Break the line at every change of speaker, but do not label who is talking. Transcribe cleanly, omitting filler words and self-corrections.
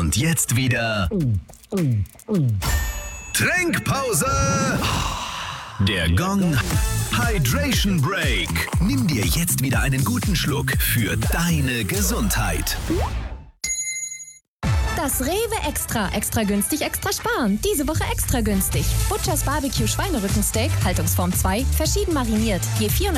Und jetzt wieder Trinkpause. Der Gong Hydration Break. Nimm dir jetzt wieder einen guten Schluck für deine Gesundheit.
Das Rewe Extra. Extra günstig, extra sparen. Diese Woche extra günstig. Butchers Barbecue Schweinerückensteak, Haltungsform 2, verschieden mariniert. Je 400